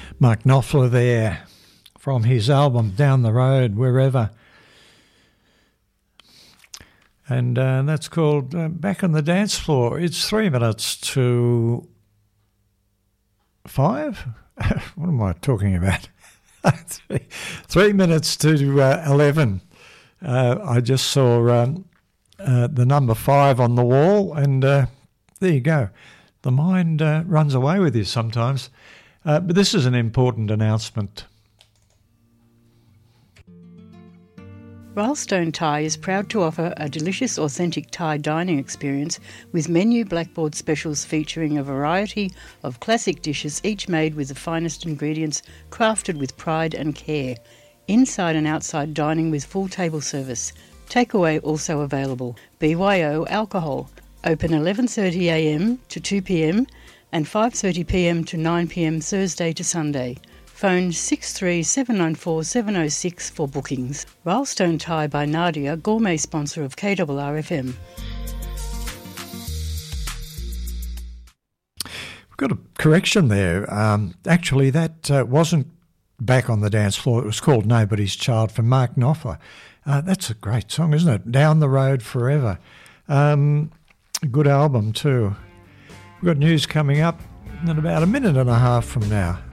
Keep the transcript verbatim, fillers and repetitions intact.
Mark Knopfler there from his album Down the Road, Wherever. And uh, that's called uh, Back on the Dance Floor. It's three minutes to five? What am I talking about? three, three minutes to uh, eleven. Uh, I just saw um, uh, the number five on the wall, and uh, there you go. The mind uh, runs away with you sometimes. Uh, but this is an important announcement. Railstone Thai is proud to offer a delicious, authentic Thai dining experience with menu blackboard specials featuring a variety of classic dishes, each made with the finest ingredients, crafted with pride and care. Inside and outside dining with full table service. Takeaway also available. B Y O alcohol. Open eleven thirty a m to two p m and five thirty p m to nine p m Thursday to Sunday. Phone six three seven nine four seven oh six for bookings. Railstone Thai by Nadia, gourmet sponsor of K R R F M. We've got a correction there. Um, actually, that uh, wasn't Back on the Dance Floor. It was called Nobody's Child from Mark Knopfler. Uh, that's a great song, isn't it? Down the Road Forever. Um, a good album too. We've got news coming up in about a minute and a half from now.